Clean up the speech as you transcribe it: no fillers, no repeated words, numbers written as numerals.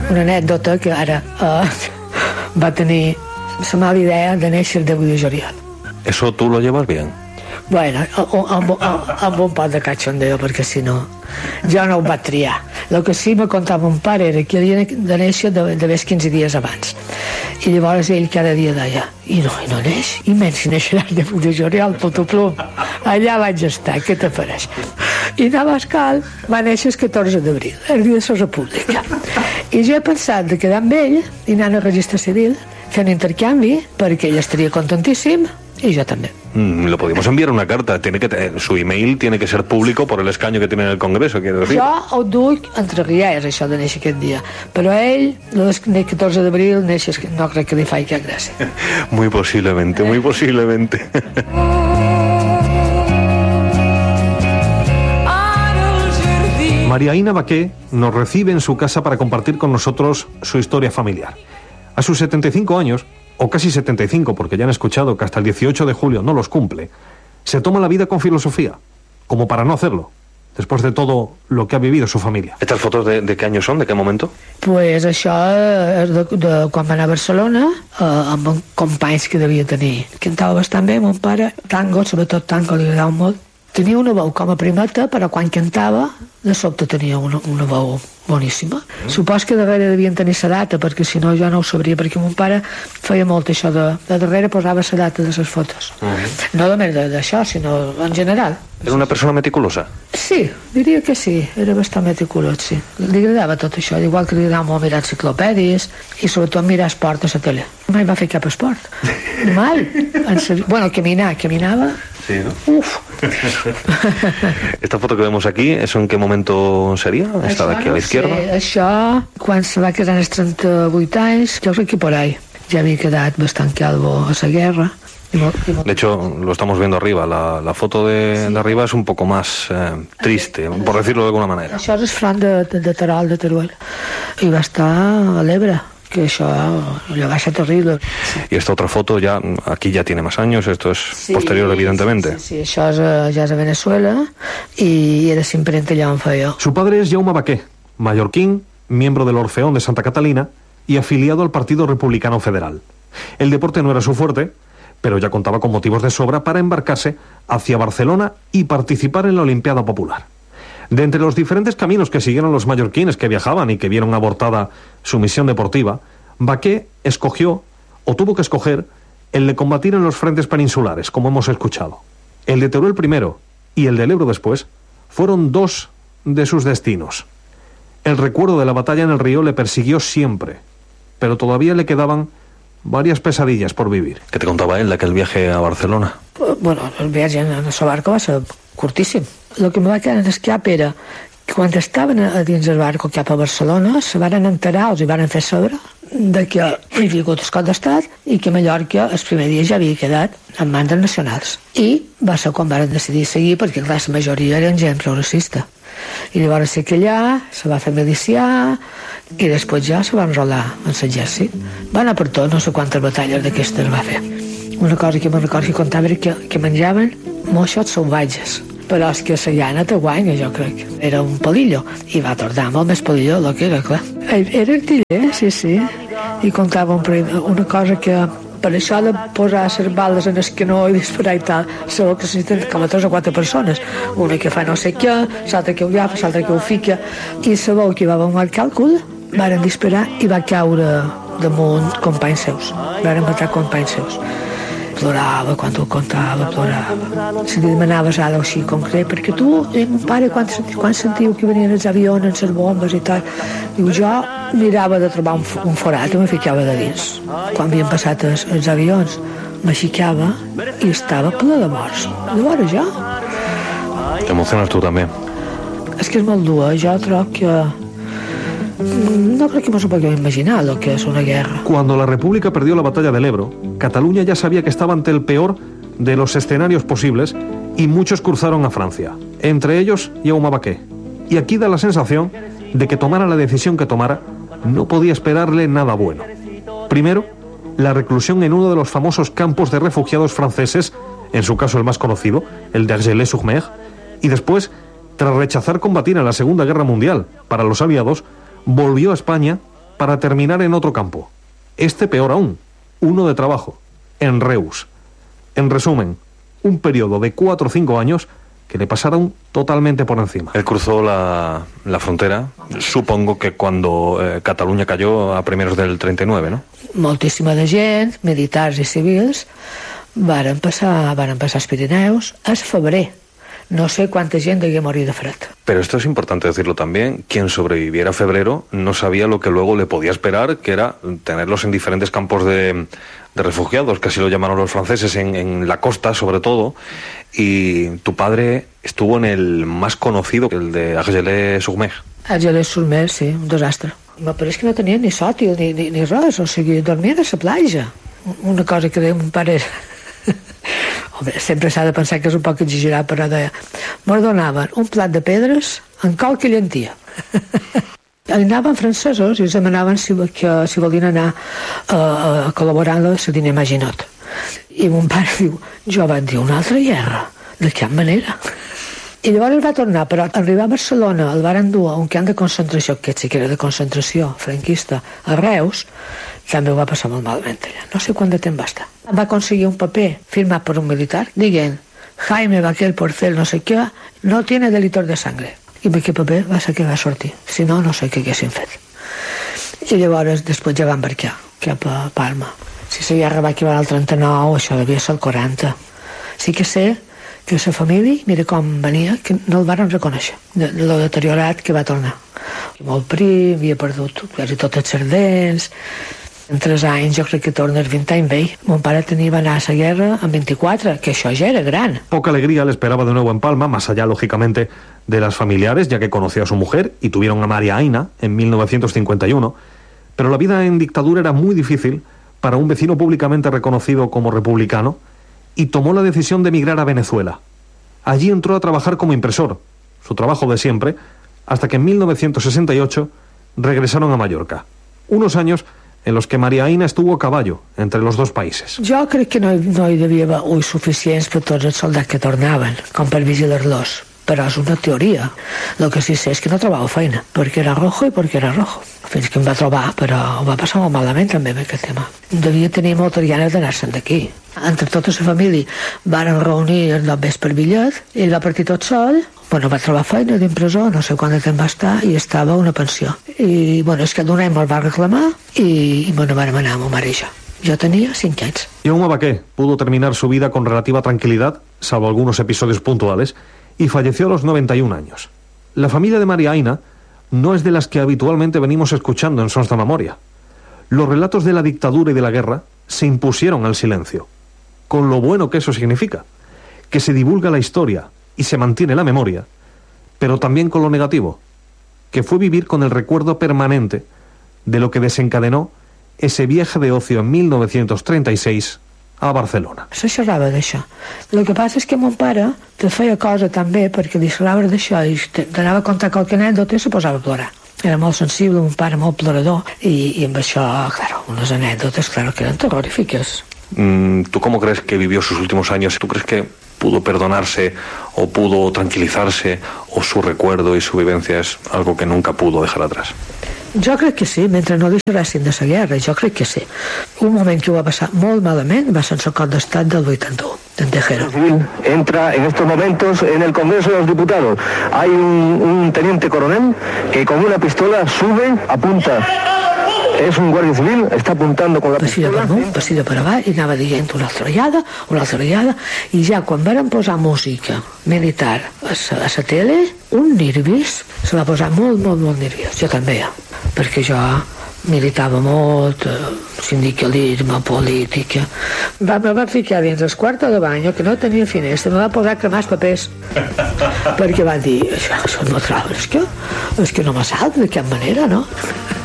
una anècdota que ara va tenir la mala idea de néixer el 10 de juliol. ¿Eso tú lo llevas bien? Bueno, amb un pot de cachondeo, perquè si no, jo no ho vaig triar. El que sí me contava mon pare era que havia de néixer de més 15 dies abans. I llavors ell cada dia deia, i no neix, i menys si neixeràs de juliol, putoplum. Allà vaig estar, què te pareix? I Navascal va néixer el 14 d'abril, el dia de la República. I jo he pensat de quedar amb ell i anar al registre civil, fer un intercanvi, perquè ell estaria contentíssim, y yo también. Le podemos enviar una carta. Su email tiene que ser público por el escaño que tiene en el Congreso, quiero decir. Jo ho duc entre riers, això de néixer aquest dia. Però ell, el 14 d'abril, no crec que li faci cap gràcia. Muy posiblemente, muy posiblemente. Mariaína Baqué nos recibe en su casa para compartir con nosotros su historia familiar. A sus 75 años, o casi 75, porque ya han escuchado que hasta el 18 de julio no los cumple, se toma la vida con filosofía, como para no hacerlo, después de todo lo que ha vivido su familia. ¿Estas fotos de qué año son? ¿De qué momento? Pues això és de quan va anar a Barcelona, amb companys que devia tenir. Cantava bastant bé, mon pare, tango, sobretot tango, li agradava molt. Tenia una veu com a primeta, però quan cantava, de sobte tenia una veu boníssima. Supos que darrere devien tenir la data, perquè si no jo no ho sabria, perquè mon pare feia molt això de darrere posava la data de les fotos. No només d'això, sinó en general. ¿Era una persona meticulosa? Sí, diria que sí, era bastant meticulós, sí. Li agradava tot això, igual que li agradava molt mirar enciclopèdies i sobretot mirar esport a la tele. Mai va fer cap esport. Mai. Bueno, caminava. Sí, ¿no? Uf. Esta foto que vemos aquí, ¿eso en qué momento sería? Esta de aquí a la izquierda. Sí, això, quan se va quedar als 38 anys, jo crec que por ahí. Ja havia quedat bastant calvo a la guerra. De hecho, lo estamos viendo arriba. La foto de arriba es un poco más triste, por decirlo de alguna manera. Això és el front de Terol, de Teruel. I va estar a l'Ebre, que això va ser terrible. Y esta otra foto ya, aquí ya tiene más años, esto es posterior, evidentemente. Sí, això ja és a Venezuela y era simplemente allà on feia. Su padre es Jaume Baqué, mallorquín, miembro del Orfeón de Santa Catalina y afiliado al Partido Republicano Federal. El deporte no era su fuerte, pero ya contaba con motivos de sobra para embarcarse hacia Barcelona y participar en la Olimpiada Popular. De entre los diferentes caminos que siguieron los mallorquines que viajaban y que vieron abortada su misión deportiva, Baqué escogió, o tuvo que escoger, el de combatir en los frentes peninsulares, como hemos escuchado. El de Teruel primero y el del Ebro después fueron dos de sus destinos. El recuerdo de la batalla en el río le persiguió siempre, pero todavía le quedaban varias pesadillas por vivir. ¿Qué te contaba él de aquel viaje a Barcelona? Bueno, el viatge en el barco va ser curtíssim. El que me va quedar en el cap era que quan estaven a dins el barco cap a Barcelona se varen enterar, els hi varen fer saber de que hi havia hagut el cop d'estat i que Mallorca el primer dia ja havia quedat en mans dels nacionals. I va ser quan varen decidir seguir, perquè clar, la majoria eren gent progressista. I llavors sí que allà se va fer milicià i després ja se va enrolar en l'exèrcit. Va anar per tot, no sé quantes batalles d'aquestes va fer. Una cosa que me'n recordo que contava era que menjaven moixos salvatges, però és que la llana te guanya, jo crec. Era un palillo, i va tornar molt més palillo del que era, clar. Era artiller, sí, i contava una cosa que per això de posar les bales en el canó i disparar i tal, sabeu que necessiten com a 3 o 4 persones, una que fa no sé què, l'altra que ho agafa, l'altra que ho fica, i sabeu que va haver un mal càlcul, varen disparar i va caure damunt companys seus, varen matar companys seus. Plorava quan ho contava, plorava. Si li demanaves ara així concret, perquè tu, mon pare, quan sentiu que venien els avions amb les bombes i tal, diu, jo mirava de trobar un forat i me ficava de dins. Quan havien passat els avions, m'aixicava i estava ple de morts. Llavors jo... Te emociones tú también. És que és molt dur, jo trobo que... No creo que nos podamos imaginar lo que es una guerra. Cuando la República perdió la batalla del Ebro, Cataluña ya sabía que estaba ante el peor de los escenarios posibles y muchos cruzaron a Francia, entre ellos Jaume Baqué. Y aquí da la sensación de que tomara la decisión que tomara, no podía esperarle nada bueno. Primero, la reclusión en uno de los famosos campos de refugiados franceses, en su caso el más conocido, el de Argelès-sur-Mer, y después, tras rechazar combatir en la Segunda Guerra Mundial para los aliados, volvió a España para terminar en otro campo, este peor aún, uno de trabajo, en Reus. En resumen, un periodo de 4 o 5 años que le pasaron totalmente por encima. Él cruzó la frontera, supongo que cuando Catalunya cayó a primeros del 39, ¿no? Moltíssima de gent, militars i civils, varen passar als Pirineus al febrer. No sé cuánta gente debió morir de fred. Pero esto es importante decirlo también. Quien sobreviviera a febrero no sabía lo que luego le podía esperar, que era tenerlos en diferentes campos de refugiados, que así lo llamaron los franceses, en la costa sobre todo. Y tu padre estuvo en el más conocido, el de Argelès-sur-Mer. Argelès-sur-Mer, sí, un desastre. Però és que no tenien ni sòtil ni res, o sigui, dormien a la platja. Una cosa que deia mon pare era... Home, sempre s'ha de pensar que és un poc exagerat, però deia, mos donaven un plat de pedres en coc i llentia. Anaven francesos i els demanaven si volien anar a col·laborar en la diner Maginot. I mon pare diu, jo vaig dir una altra guerra, de cap manera. I llavors va tornar, però arribar a Barcelona el van endur a un camp de concentració, que sí que era de concentració franquista, a Reus, també ho va passar molt malament allà. No sé quant de temps va estar. Va aconseguir un paper firmat per un militar dient Jaime Baquer Porcel no sé què no tiene delitos de sangre. I aquest paper va ser que va sortir. Si no, no sé què haguessin fet. I llavors després ja va embarcar cap a Palma. Si la guerra va acabar el 39, això devia ser el 40. Sí que sé que la família, mira com venia, que no el varen reconèixer, de lo deteriorat que va tornar. Molt prim, havia perdut quasi tots els dents. En 3 anys jo crec que torna els 20 anys vell. Mon pare va anar a la guerra amb 24, que això ya era gran. Poca alegría le esperaba de nuevo en Palma, más allá, lógicamente, de las familiares, ya que conoció a su mujer y tuvieron a María Aina en 1951. Pero la vida en dictadura era muy difícil para un vecino públicamente reconocido como republicano y tomó la decisión de emigrar a Venezuela. Allí entró a trabajar como impresor, su trabajo de siempre, hasta que en 1968 regresaron a Mallorca. Unos años en los que María Aina estuvo a caballo entre los dos países. Jo crec que no hi devia haver ulls suficients per tots els soldats que tornaven, com per vigilar-los. Però és una teoria. El que sí sé és que no trobava feina, perquè era rojo i perquè era rojo. Fins que em va trobar, però ho va passar molt malament també amb aquest tema. Devia tenir moltes ganes d'anar-se'n d'aquí. Entre tota la família van reunir el només per bitllet, ell va partir tot sol, va trobar feina d'impressor, no sé quant de temps va estar, i estava a una pensió. I és que d'un any me'l va reclamar i vam anar amb ma mare i jo. Yo tenía 5 años. Jaume Baquer pudo terminar su vida con relativa tranquilidad, salvo algunos episodios puntuales, y falleció a los 91 años. La familia de María Aina no es de las que habitualmente venimos escuchando en Sons de Memoria. Los relatos de la dictadura y de la guerra se impusieron al silencio, con lo bueno que eso significa, que se divulga la historia y se mantiene la memoria, pero también con lo negativo, que fue vivir con el recuerdo permanente de lo que desencadenó ese viaje de ocio en 1936 a Barcelona. Se xerrava d'això. El que passa és que mon pare te feia cosa també perquè li xerrava d'això i t'anava a contar qualque anècdota i se posava a plorar. Era molt sensible, mon pare molt plorador i amb això, claro, unes anècdotes, claro, que eren terrorífiques. ¿Tú cómo crees que vivió sus últimos años? ¿Tú crees que pudo perdonarse o pudo tranquilizarse o su recuerdo y su vivencia es algo que nunca pudo dejar atrás? Jo crec que sí, mentre no deixessin de la guerra, jo crec que sí. Un moment que ho va passar molt malament va ser el cop d'estat del 81, en Tejero. Entra en estos momentos en el Congreso de los Diputados. Hay un teniente coronel que con una pistola sube, apunta. És un guàrdia civil, està apuntant con la pistola. Passillo per avall i anava dient una altra vegada, i ja quan varen posar música militar a la tele, un nerviós, se va posar molt nerviós, jo també, perquè jo militava molt, sindicalisme, política. Me va ficar dins el quarto de bany, que no tenia finestra, me va posar a cremar els papers, perquè va dir, això no trobo, és que no me salt de cap manera, no?